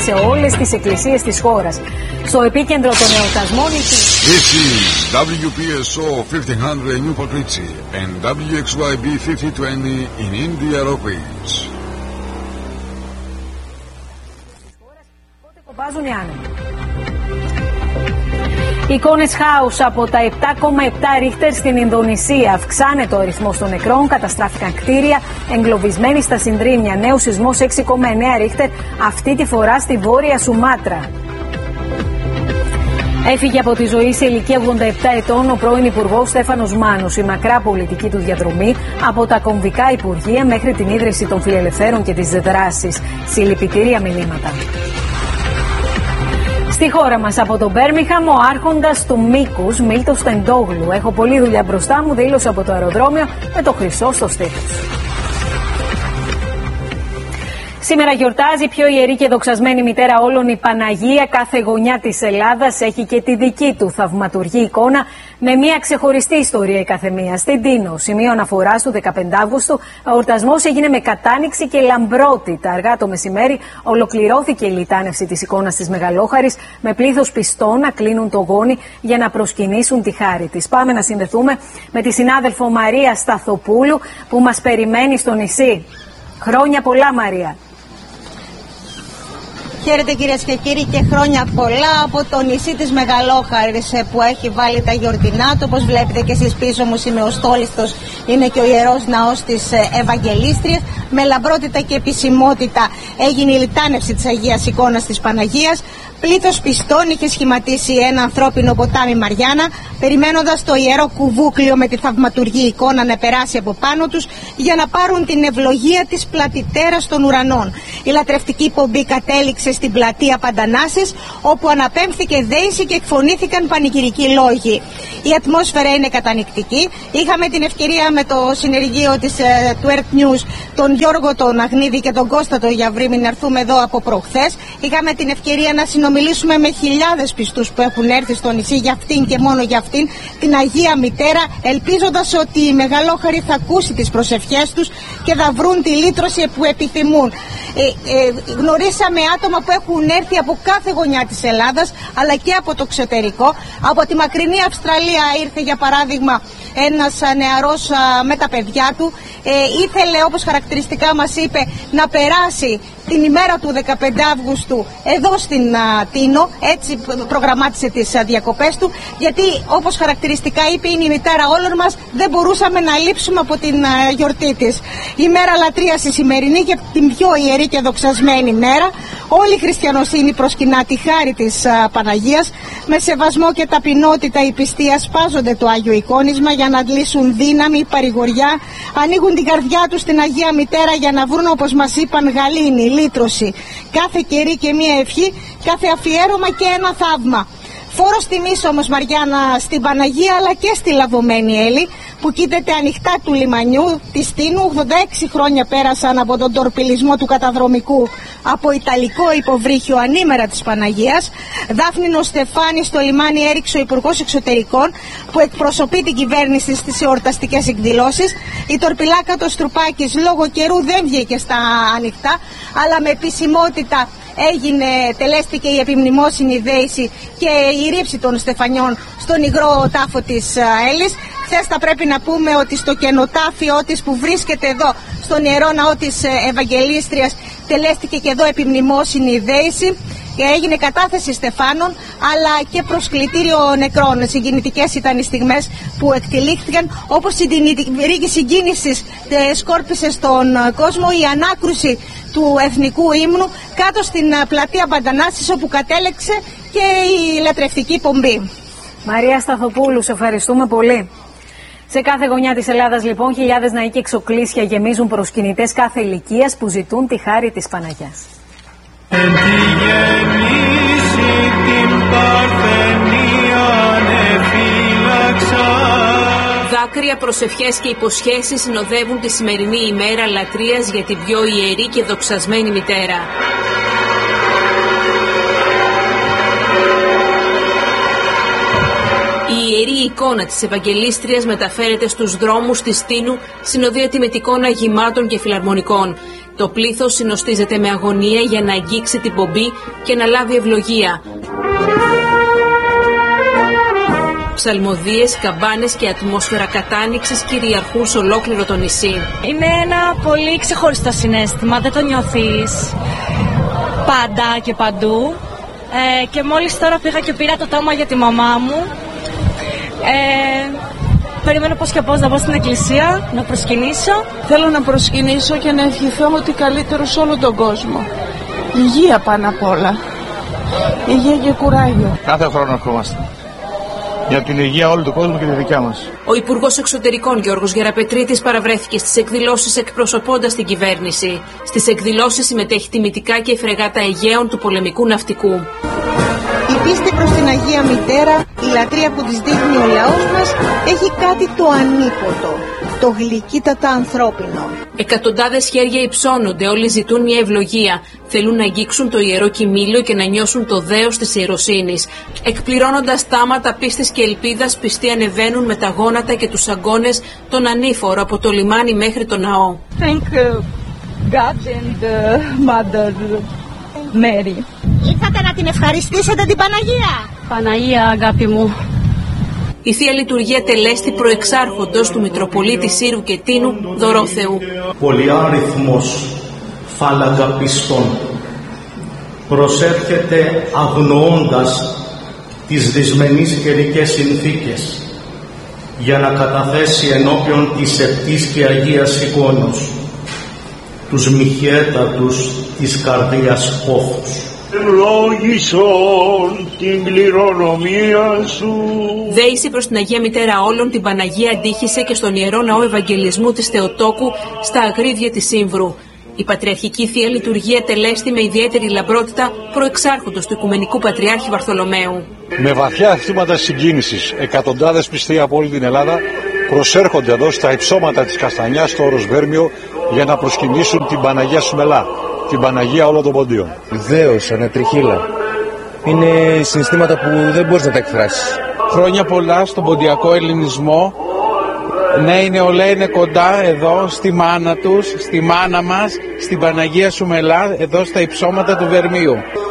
σε όλες τις εκκλησίες της χώρας. Στο επίκεντρο των εορτασμών This is WPSO 1500 in Newport Richie and WXYB 5020 in Indianapolis. Κομπάζουν οι άνεμοι. Εικόνες χάους από τα 7,7 ρίχτερ στην Ινδονησία. Αυξάνεται ο αριθμός των νεκρών, καταστράφηκαν κτίρια, εγκλωβισμένοι στα συντρίμμια. Νέος σεισμός 6,9 ρίχτερ, αυτή τη φορά στη Βόρεια Σουμάτρα. Έφυγε από τη ζωή σε ηλικία 87 ετών ο πρώην Υπουργός Στέφανος Μάνος. Η μακρά πολιτική του διαδρομή από τα κομβικά υπουργεία μέχρι την ίδρυση των Φιλελευθέρων και της δράσης. Συλληπιτήρια μηνύματα. Στη χώρα μας από τον Μπέρμιγχαμ, ο άρχοντας του μήκους, Μίλτος Τεντόγλου. Έχω πολλή δουλειά μπροστά μου, δήλωσε από το αεροδρόμιο με το χρυσό στο στήθος. Σήμερα γιορτάζει η πιο ιερή και δοξασμένη μητέρα όλων, η Παναγία. Κάθε γωνιά της Ελλάδας έχει και τη δική του θαυματουργή εικόνα με μια ξεχωριστή ιστορία η καθεμία. Στην Τίνο, σημείο αναφοράς του 15 Αύγουστου, ο εορτασμός έγινε με κατάνοιξη και λαμπρότητα. Αργά το μεσημέρι ολοκληρώθηκε η λιτάνευση της εικόνας της Μεγαλόχαρης με πλήθος πιστών να κλείνουν το γόνι για να προσκυνήσουν τη χάρη της. Πάμε να συνδεθούμε με τη συνάδελφο Μαρία Σταθοπούλου που μας περιμένει στο νησί. Χρόνια πολλά, Μαρία. Χαίρετε κυρίες και κύριοι, και χρόνια πολλά από το νησί της Μεγαλόχαρης που έχει βάλει τα γιορτινά του. Όπως βλέπετε και εσείς πίσω μου είναι ο στόλιστος, είναι και ο Ιερός Ναός της Ευαγγελίστριας. Με λαμπρότητα και επισημότητα έγινε η λιτάνευση της Αγίας Εικόνας της Παναγίας. Πλήθος πιστών είχε σχηματίσει ένα ανθρώπινο ποτάμι Μαριάννα, περιμένοντας το ιερό κουβούκλιο με τη θαυματουργή εικόνα να περάσει από πάνω τους για να πάρουν την ευλογία της πλατητέρας των ουρανών. Η λατρευτική πομπή κατέληξε στην πλατεία Παντανάσης, όπου αναπέμφθηκε δέηση και εκφωνήθηκαν πανηγυρικοί λόγοι. Η ατμόσφαιρα είναι κατανυκτική. Είχαμε την ευκαιρία με το συνεργείο του Earth News, τον Γιώργο τον Αγνίδη και τον Κώστα τον Γιαβρίμη, να έρθουμε εδώ από προχθές. Είχαμε την ευκαιρία να συνομιλήσουμε με χιλιάδες πιστούς που έχουν έρθει στο νησί για αυτήν και μόνο για αυτήν, την Αγία Μητέρα, ελπίζοντας ότι η Μεγαλόχαρη θα ακούσει τις προσευχές τους και θα βρουν τη λύτρωση που επιθυμούν. Γνωρίσαμε άτομα που έχουν έρθει από κάθε γωνιά της Ελλάδας, αλλά και από το εξωτερικό. Από τη μακρινή Αυστραλία ήρθε για παράδειγμα ένας νεαρός με τα παιδιά του. Ήθελε, όπως χαρακτηριστικά μας είπε, να περάσει την ημέρα του 15 Αύγουστου εδώ στην Τίνο. Έτσι προγραμμάτισε τις διακοπές του, γιατί όπως χαρακτηριστικά είπε, είναι η μητέρα όλων μας, δεν μπορούσαμε να λείψουμε από την γιορτή της. Η μέρα λατρείας η σημερινή και την πιο ιερή και δοξασμένη μέρα. Όλη η χριστιανοσύνη προσκυνά τη χάρη της Παναγίας. Με σεβασμό και ταπεινότητα οι πιστοί ασπάζονται το Άγιο Εικόνισμα για να αντλήσουν δύναμη, παρηγοριά. Ανοίγουν την καρδιά τους στην Αγία Μητέρα για να βρουν, όπως μας είπαν, γαλήνη, λύτρωση. Κάθε καιρή και μία ευχή, κάθε αφιέρωμα και ένα θαύμα. Φόρος τιμής όμως, Μαριάννα, στην Παναγία αλλά και στη λαβωμένη Έλλη που κοίταται ανοιχτά του λιμανιού της Τίνου. 86 χρόνια πέρασαν από τον τορπιλισμό του καταδρομικού από ιταλικό υποβρύχιο ανήμερα της Παναγίας. Δάφνινο Στεφάνη στο λιμάνι έριξε ο Υπουργός Εξωτερικών που εκπροσωπεί την κυβέρνηση στις εορταστικές εκδηλώσεις. Η τορπιλάκα το Στρουπάκης λόγω καιρού δεν βγήκε στα ανοιχτά, αλλά με επισημότητα τελέστηκε η επιμνημόσυνη δέηση και η ρήψη των στεφανιών στον υγρό τάφο της Έλλης. Χθες θα πρέπει να πούμε ότι στο κενοτάφιό της που βρίσκεται εδώ στον Ιερό Ναό της Ευαγγελίστριας τελέστηκε και εδώ επιμνημόσυνη δέηση και έγινε κατάθεση στεφάνων αλλά και προσκλητήριο νεκρών. Συγκινητικές ήταν οι στιγμές που εκτελήχθηκαν, όπως η ρίγη συγκίνησης σκόρπισε στον κόσμο η ανάκρουση του εθνικού ύμνου κάτω στην πλατεία Παντανάσης, όπου κατέληξε και η λατρευτική πομπή. Μαρία Σταθοπούλου, σε ευχαριστούμε πολύ. Σε κάθε γωνιά της Ελλάδας λοιπόν χιλιάδες ναοί και εξοκλήσια γεμίζουν προσκυνητές κάθε ηλικίας που ζητούν τη χάρη της Παναγιάς. Δάκρυα, προσευχές και υποσχέσεις συνοδεύουν τη σημερινή ημέρα λατρείας για την πιο ιερή και δοξασμένη μητέρα. Η ιερή εικόνα της Ευαγγελίστριας μεταφέρεται στους δρόμους της Τίνου, συνοδεύεται με εικόνα γημάτων και φιλαρμονικών. Το πλήθος συνοστίζεται με αγωνία για να αγγίξει την πομπή και να λάβει ευλογία. Ψαλμοδίες, καμπάνες και ατμόσφαιρα κατάνοιξης κυριαρχούν σε ολόκληρο το νησί. Είναι ένα πολύ ξεχωριστό συναίσθημα, δεν το νιώθεις πάντα και παντού. Και μόλις τώρα πήγα και πήρα το τόμα για τη μαμά μου. Περιμένω πώς και πώς να πάω στην εκκλησία, να προσκυνήσω. Θέλω να προσκυνήσω και να ευχηθώ ότι καλύτερο σε όλο τον κόσμο. Υγεία πάνω απ' όλα. Υγεία και κουράγιο. Κάθε χρόνο ερχόμαστε. Για την υγεία όλου του κόσμου και τη δικιά μας. Ο Υπουργός Εξωτερικών Γιώργος Γεραπετρίτης παραβρέθηκε στις εκδηλώσεις εκπροσωπώντας την κυβέρνηση. Στις εκδηλώσεις συμμετέχει τιμητικά και η φρεγάτα Αιγαίων του πολεμικού ναυτικού. Η πίστη προς την Αγία Μητέρα, η λατρεία που της δείχνει ο λαός μας, έχει κάτι το ανίποτο, το γλυκύτατα ανθρώπινο. Εκατοντάδες χέρια υψώνονται, όλοι ζητούν μια ευλογία. Θέλουν να αγγίξουν το ιερό κοιμήλιο και να νιώσουν το δέος της ιεροσύνης. Εκπληρώνοντας τάματα πίστης και ελπίδας, πιστοί ανεβαίνουν με τα γόνατα και τους αγκώνες τον ανήφορο από το λιμάνι μέχρι το ναό. Thank God and Mother Mary. Ήρθατε να την ευχαριστήσετε την Παναγία. Παναγία, αγάπη μου. Η Θεία Λειτουργία τελέστη προεξάρχοντος του Μητροπολίτη Σύρου και Τίνου Δωρόθεου. Πολυάριθμος φάλαγγα πιστών προσέρχεται αγνοώντας τις δυσμενείς καιρικές συνθήκες για να καταθέσει ενώπιον της επτής και Αγίας Εικόνος τους μοιχιέτατους της καρδίας πόθους. Ευλόγησον την κληρονομία σου. Δέηση προς την Αγία Μητέρα όλων την Παναγία αντίχησε και στον Ιερό Ναό Ευαγγελισμού της Θεοτόκου στα Αγρίδια της Σύμβρου. Η Πατριαρχική Θεία Λειτουργία τελέστη με ιδιαίτερη λαμπρότητα προεξάρχοντος του Οικουμενικού Πατριάρχη Βαρθολομαίου. Με βαθιά αισθήματα συγκίνησης, εκατοντάδες πιστοί από όλη την Ελλάδα προσέρχονται εδώ στα υψώματα της Καστανιάς στο όρος Βέρμιο για να προσκυνήσουν την Παναγία Σουμελά, την Παναγία όλων των ποντίων. Δέος, ανατριχύλα. Είναι συναισθήματα που δεν μπορείς να τα εκφράσεις. Χρόνια πολλά στον ποντιακό ελληνισμό. Ναι, η νεολαία είναι κοντά εδώ στη μάνα τους, στη μάνα μας, στην Παναγία Σουμελά, εδώ στα υψώματα του Βερμίου.